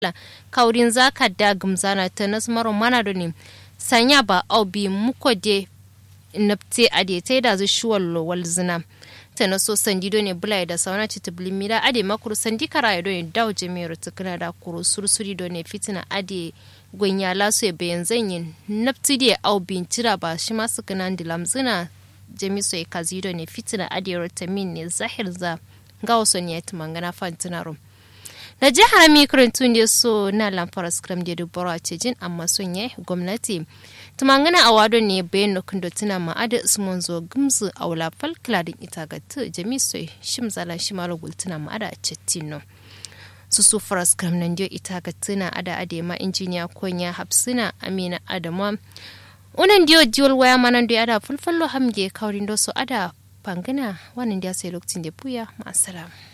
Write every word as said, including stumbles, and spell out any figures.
kaurin zaka da gumzana ta nasmaro mana do ne sanya ba au bi muko de napte ade tai da zu shuwal wal zina ta na so sandido ne bulai da sauna ci tiblimira ade makuru sandi kara do ne dawo jemero tukuna da kuru sursuri do ne fitina ade gwenya laso e bayan zanyin napti de au bin tira ba shi masu kanan dilamzina jemiso e kazido ne fitina ade rotamin ne zahir za ga wasu ne ya tumangana fantina rum da jihar mikrantun da so na lamfara skram da dubara ce jin amma sun yi gwamnati tumangana a wado ne bayan nukun da tuna ma'ada usman zo gumzu a wula falkladin ita ga tu jami'so shimzala shimalo gultuna ma'ada a cettino su su fara skram nan dio ita ga tuna ada adema injiniya konya hapsina amina adama unan dio jiwal waya manan da ada fulfallo hamge kaurin do so ada pangana wannan da sai lokacin da buya ma assalamu